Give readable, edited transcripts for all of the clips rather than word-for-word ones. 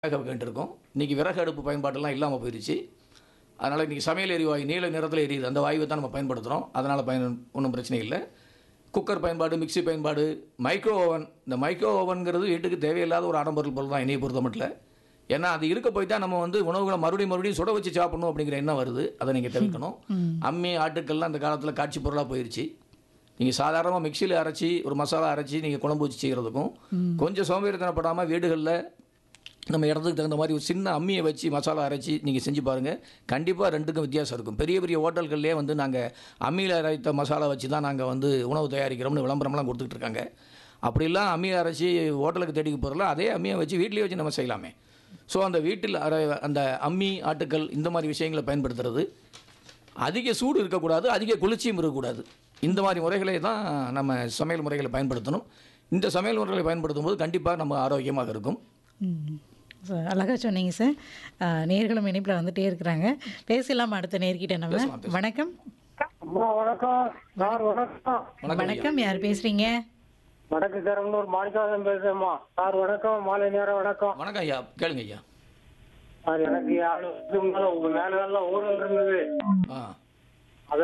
வேக வேண்டியிருக்கும். இன்றைக்கி விறகு அடுப்பு பயன்பாட்டெல்லாம் இல்லாமல் போயிடுச்சு. அதனால் இன்றைக்கி சமையல் எரிவாயு நீல நிறத்தில் எரியுது. அந்த வாயுவை தான் நம்ம பயன்படுத்துகிறோம். அதனால் ஒன்றும் பிரச்சனை இல்லை. குக்கர் பயன்பாடு, மிக்சி பயன்பாடு, மைக்ரோ ஓவன். இந்த மைக்ரோ ஓவனுங்கிறது வீட்டுக்கு தேவையில்லாத ஒரு ஆடம்பொருள் பொருள் தான் என்னையை பொறுத்த மட்டும். ஏன்னா அது இருக்க போய் தான் நம்ம உணவுகளை மறுபடியும் சுட வச்சு சாப்பிடணும் அப்படிங்கிற எண்ணம் வருது. அதை நீங்கள் தவிர்க்கணும். அம்மி ஆட்டுக்கள்லாம் அந்த காலத்தில் காட்சி பொருளாக போயிடுச்சு. நீங்கள் சாதாரணமாக மிக்சியில் அரைச்சி ஒரு மசாலா அரைச்சி நீங்கள் குழம்பு வச்சு செய்கிறதுக்கும் கொஞ்சம் சோம்பேறித்தனப்படாமல் வீடுகளில் நம்ம இடத்துக்கு தகுந்த மாதிரி ஒரு சின்ன அம்மியை வச்சு மசாலா அரைச்சி நீங்கள் செஞ்சு பாருங்கள். கண்டிப்பாக ரெண்டுக்கும் வித்தியாசம் இருக்கும். பெரிய பெரிய ஹோட்டல்கள்லேயே நாங்கள் அம்மியில் அரைத்த மசாலா வச்சு தான் நாங்கள் உணவு தயாரிக்கிறோம்னு விளம்பரம்லாம் கொடுத்துட்டு இருக்காங்க. அப்படிலாம் அம்மியை அரைச்சி ஹோட்டலுக்கு தேடிக்கு போகிறல அதே அம்மியை வச்சு வீட்டிலேயே வச்சு நம்ம செய்யலாமே. ஸோ அந்த வீட்டில் அந்த அம்மி ஆட்டுக்கள் இந்த மாதிரி விஷயங்களை பயன்படுத்துறது அதிக சூடு இருக்கக்கூடாது, அதிக குளிர்ச்சியும் இருக்கக்கூடாது. இந்த மாதிரி முறைகளை தான் நம்ம சமையல் முறைகளை பயன்படுத்தணும். இந்த சமையல் முறைகளை பயன்படுத்தும் போது கண்டிப்பாக நம்ம ஆரோக்கியமாக இருக்கும். அழகாக சொன்னீங்க சார். நேர்களும் இணைப்பில் வந்துட்டே இருக்கிறாங்க. பேசலாம் அடுத்த நேர்கிட்ட நம்ம. வணக்கம். வணக்கம் சார். வணக்கம். வணக்கம். யார் பேசுறீங்க? வடக்கு கரம்பூர் மாணிக்காதன் பேசுறேம்மா சார். வணக்கம். மாலை நேரம் வணக்கம். வணக்கம் ஐயா. கேளுங்க ஐயா. சார் எனக்கு 6 வருஷத்துக்கு முன்னால உங்க மேலெல்லாம் ஊழல் இருந்தது. அதை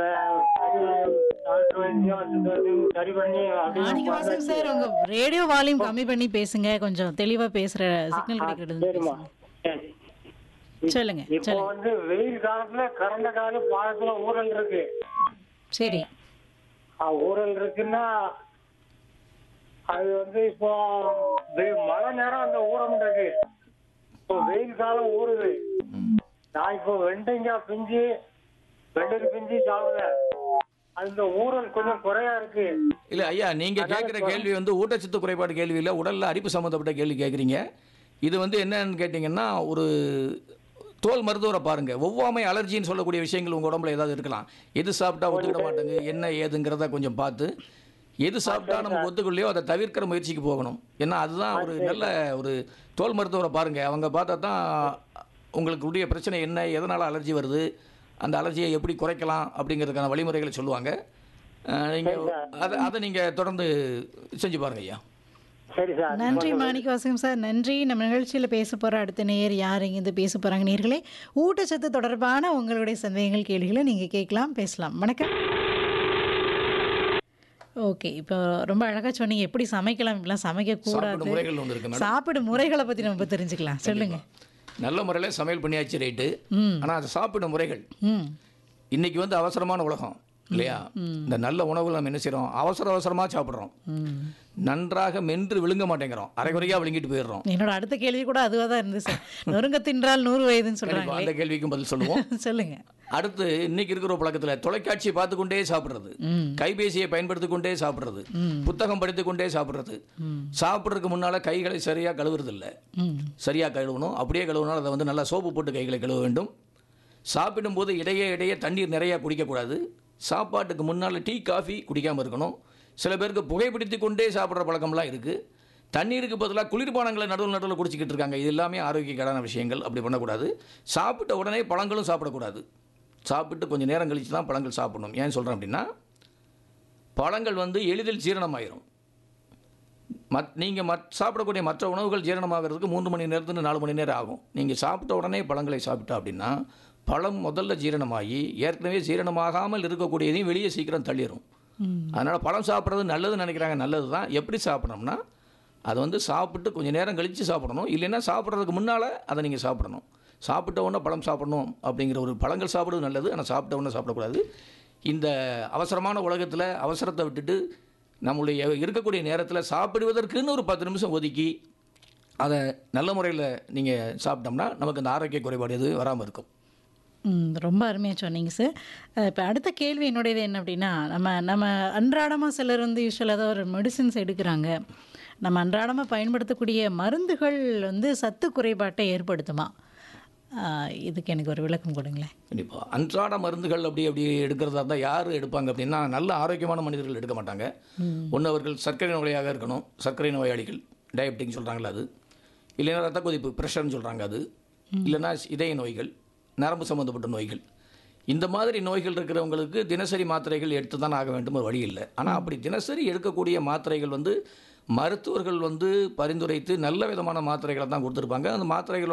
சரி பண்ணி மாணிக்கவாசன் சார், உங்க ரேடியோ வால்யூம் கம்மி பண்ணி பேசுங்க. கொஞ்சம் தெளிவா பேசுற சிக்னல் கிடைக்கிறது. சரிம்மா. சொல்லுங்க. இப்போ வெயில் காலத்துல கரண்ட கால பாலத்துல ஊழல் இருக்கு. சரி. ஊழல் இருக்குன்னா அது இப்போ மழை நேரம் அந்த ஊரம் இருக்கு. இப்போ வெயில் காலம் ஊறுது. நான் இப்போ வெண்டைக்காய் பிஞ்சு வெள்ளரி பிஞ்சு சாப்பிடுறேன். அந்த ஊழல் கொஞ்சம் குறையா இருக்கு. இல்லை ஐயா, நீங்கள் கேட்குற கேள்வி ஊட்டச்சத்து குறைபாடு கேள்வி இல்லை, உடலில் அரிப்பு சம்மந்தப்பட்ட கேள்வி கேட்குறீங்க. இது என்னன்னு கேட்டிங்கன்னா, ஒரு தோல் மருத்துவரை பாருங்கள். ஒவ்வாமை அலர்ஜின்னு சொல்லக்கூடிய விஷயங்கள் உங்கள் உடம்புல ஏதாவது இருக்கலாம். எது சாப்பிட்டா ஒத்துக்கிட மாட்டேங்க, என்ன ஏதுங்கிறத கொஞ்சம் பார்த்து எது சாப்பிட்டா நமக்கு ஒத்துக்கொள்ளையோ அதை தவிர்க்கிற முயற்சிக்கு போகணும். ஏன்னா அதுதான் ஒரு நல்ல ஒரு தோல் மருத்துவரை பாருங்கள். அவங்க பார்த்தா தான் உங்களுக்கு உடைய பிரச்சனை என்ன, எதனால் அலர்ஜி வருது, அந்த அலர்ஜியை எப்படி குறைக்கலாம் அப்படிங்கிறதுக்கான வழிமுறைகளை சொல்லுவாங்க. நீங்கள் அதை நீங்கள் தொடர்ந்து செஞ்சு பாருங்க ஐயா. சரி சார். நன்றி மாணிக்கவாசகம் சார், நன்றி. நம்ம நிகழ்ச்சியில் பேச போகிற அடுத்த நேர் யார் இங்கிருந்து பேச போகிறாங்க? நேர்களே, ஊட்டச்சத்து தொடர்பான உங்களுடைய சந்தேகங்கள் கேள்விகளை நீங்கள் கேட்கலாம், பேசலாம். வணக்கம். ஓகே, இப்போ ரொம்ப அழகாக சொன்னீங்க எப்படி சமைக்கலாம், இப்படிலாம் சமைக்கக்கூடாது, சாப்பிடும் முறைகளை பற்றி நம்ம இப்போ தெரிஞ்சுக்கலாம். சொல்லுங்கள். நல்ல முறையில் சமையல் பண்ணியாச்சு, ரைட்டு. ஆனால் அது சாப்பிடும் முறைகள் இன்னைக்கு அவசரமான உலகம் இல்லையா? இந்த நல்ல உணவுகள் நம்ம என்ன செய்கிறோம், அவசரமாக சாப்பிட்றோம். நன்றாக மென்று விழுங்க மாட்டேங்கிறோம், அரைகுறையாக விழுங்கிட்டு போயிடுறோம். என்னோட அடுத்த கேள்வி கூட அதுவாக தான் இருந்துச்சு. நொறுங்க தின்றால் 100 வயதுன்னு சொல்கிறாங்க. அந்த கேள்விக்கும் பதில் சொல்லுவோம். சொல்லுங்க. அடுத்து, இன்னைக்கு இருக்கிற பழக்கத்தில் தொலைக்காட்சியை பார்த்து கொண்டே சாப்பிட்றது, கைபேசியை பயன்படுத்தி கொண்டே சாப்பிட்றது, புத்தகம் படித்து கொண்டே சாப்பிட்றது. சாப்பிட்றதுக்கு முன்னால் கைகளை சரியாக கழுவுறது இல்லை. சரியாக கழுவணும். அப்படியே கழுவுனாலும் அதை நல்லா சோப்பு போட்டு கைகளை கழுவ வேண்டும். சாப்பிடும்போது இடையே தண்ணீர் நிறையா குடிக்கக்கூடாது. சாப்பாட்டுக்கு முன்னால் டீ காஃபி குடிக்காமல் இருக்கணும். சில பேருக்கு புகைப்பிடித்து கொண்டே சாப்பிட்ற பழக்கம்லாம் இருக்குது. தண்ணீருக்கு பதிலாக குளிர்பானங்களை நடுவில் குடிச்சிக்கிட்டு இருக்காங்க. இது எல்லாமே ஆரோக்கியக்கான விஷயங்கள். அப்படி பண்ணக்கூடாது. சாப்பிட்ட உடனே பழங்களும் சாப்பிடக்கூடாது. சாப்பிட்டு கொஞ்சம் நேரம் கழித்து தான் பழங்கள் சாப்பிடணும். ஏன் சொல்கிறேன் அப்படின்னா, பழங்கள் எளிதில் ஜீரணமாயிரும். நீங்கள் சாப்பிடக்கூடிய மற்ற உணவுகள் ஜீரணமாகிறதுக்கு 3 மணி நேரத்துலேருந்து 4 மணி நேரம் ஆகும். நீங்கள் சாப்பிட்ட உடனே பழங்களை சாப்பிட்டா அப்படின்னா பழம் முதல்ல ஜீரணமாகி ஏற்கனவே ஜீரணமாகாமல் இருக்கக்கூடியதையும் வெளியே சீக்கிரம் தள்ளிடும். அதனால் பழம் சாப்பிட்றது நல்லதுன்னு நினைக்கிறாங்க. நல்லது தான். எப்படி சாப்பிட்றோம்னா, அதை சாப்பிட்டு கொஞ்சம் நேரம் கழித்து சாப்பிடணும். இல்லைன்னா சாப்பிட்றதுக்கு முன்னால் அதை நீங்கள் சாப்பிடணும். சாப்பிட்ட உடனே பழம் சாப்பிடணும் அப்படிங்கிற ஒரு பழங்கள் சாப்பிடுறது நல்லது. ஆனால் சாப்பிட்ட உடனே சாப்பிடக்கூடாது. இந்த அவசரமான உலகத்தில் அவசரத்தை விட்டுட்டு நம்மளுடைய இருக்கக்கூடிய நேரத்தில் சாப்பிடுவதற்குன்னு ஒரு 10 நிமிஷம் ஒதுக்கி அதை நல்ல முறையில் நீங்கள் சாப்பிட்டோம்னா நமக்கு இந்த ஆரோக்கிய குறைபாடு எது வராமல் இருக்கும். ரொம்ப அருமையாக சொன்னீங்க சார். இப்போ அடுத்த கேள்வி என்னுடையது என்ன அப்படின்னா, நம்ம அன்றாடமாக சிலர் யூஸ்வலாக தான் ஒரு மெடிசின்ஸ் எடுக்கிறாங்க. நம்ம அன்றாடமாக பயன்படுத்தக்கூடிய மருந்துகள் சத்து குறைபாட்டை ஏற்படுத்துமா? இதுக்கு எனக்கு ஒரு விளக்கம் கொடுங்களேன். கண்டிப்பாக. அன்றாட மருந்துகள் அப்படி எடுக்கிறதா இருந்தால் யார் எடுப்பாங்க அப்படின்னா, நல்ல ஆரோக்கியமான மனிதர்கள் எடுக்க மாட்டாங்க. ஒன்று, அவர்கள் சர்க்கரை நோயாக இருக்கணும். சர்க்கரை நோயாளிகள், டயபெட்டிக்னு சொல்கிறாங்களா அது, இல்லைன்னா ரத்த கொதிப்பு ப்ரெஷர்னு சொல்கிறாங்க அது, இல்லைன்னா இதய நோய்கள், நரம்பு சம்மந்தப்பட்ட நோய்கள். இந்த மாதிரி நோய்கள் இருக்கிறவங்களுக்கு தினசரி மாத்திரைகள் எடுத்து தான் ஆக வேண்டும், ஒரு வழி இல்லை. ஆனால் அப்படி தினசரி எடுக்கக்கூடிய மாத்திரைகள் மருத்துவர்கள் பரிந்துரைத்து நல்ல விதமான மாத்திரைகளை தான் கொடுத்துருப்பாங்க. அந்த மாத்திரைகளோட